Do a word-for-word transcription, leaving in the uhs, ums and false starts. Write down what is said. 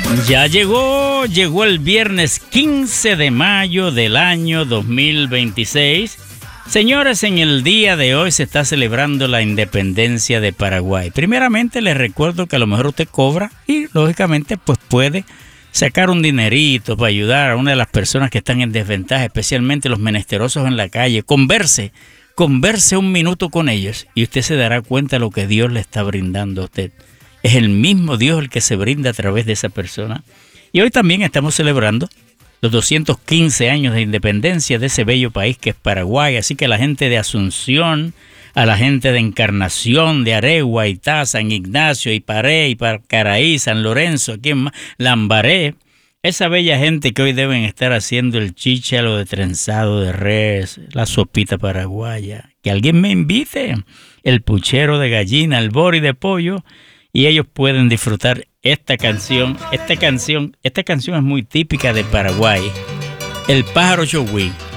Ya llegó, llegó el viernes quince de mayo del año dos mil veintiséis. Señores, en el día de hoy se está celebrando la independencia de Paraguay. Primeramente les recuerdo que a lo mejor usted cobra y lógicamente pues puede sacar un dinerito para ayudar a una de las personas que están en desventaja, especialmente los menesterosos en la calle. Converse, converse un minuto con ellos y usted se dará cuenta de lo que Dios le está brindando a usted. Es el mismo Dios el que se brinda a través de esa persona. Y hoy también estamos celebrando los doscientos quince años de independencia de ese bello país que es Paraguay. Así que a la gente de Asunción, a la gente de Encarnación, de Aregua, Itá, San Ignacio, Iparé, Ipacaraí, San Lorenzo, aquí en Lambaré, esa bella gente que hoy deben estar haciendo el chícharo de trenzado de res, la sopita paraguaya, que alguien me invite, el puchero de gallina, el bori de pollo, y ellos pueden disfrutar esta canción. Esta canción, esta canción es muy típica de Paraguay, el pájaro chogüí.